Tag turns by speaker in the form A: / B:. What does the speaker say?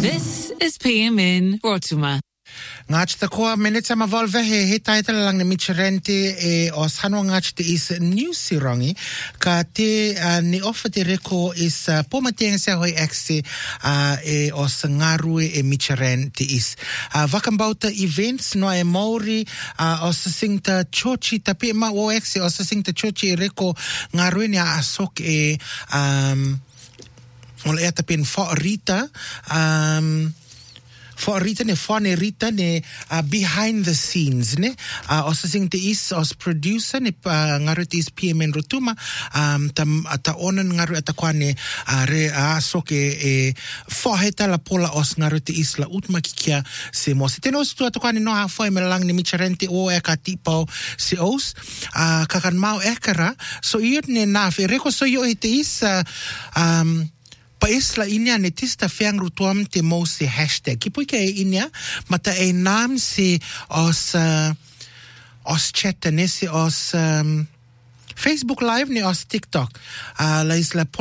A: This is PM Rotuma.
B: Ngach ta koa minutes ma volve he title lang ni Micherenti os hano ngach te is new sirangi ka te ni offer te reko is pomateng se hoi exe os ngarue Micherenti is vakambauta events no e Maori os singta chochi tapi ma o exe os singta chochi reko ngarue ni asok ola e tapin fo Rita for Rita ne Rita ne behind the scenes ne os sing te is os producer ne ngaru te is PMN Rotuma ta onan ngaru atakwane re soke for heta la pola os ngaru te is la utma kikia se mo se teno stu atakwane no ha foi melang ni Micherenti o e ka tipo se os kakan mau ekara so iot ne na fe reko so yo te is pa isla inia netista fiang rutuam te mo se hashtag. Kipui ke inia, mata e naam se os chat ne se os Facebook Live ne os TikTok. La isla